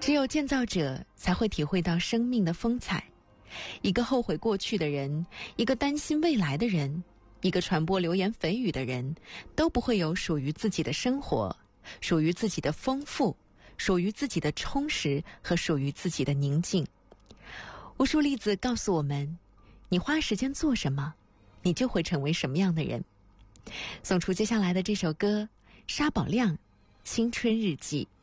只有建造者才会体会到生命的风采。一个后悔过去的人，一个担心未来的人，一个传播流言蜚语的人，都不会有属于自己的生活，属于自己的丰富，属于自己的充实和属于自己的宁静。无数例子告诉我们，你花时间做什么，你就会成为什么样的人。送出接下来的这首歌，沙宝亮《青春日记》。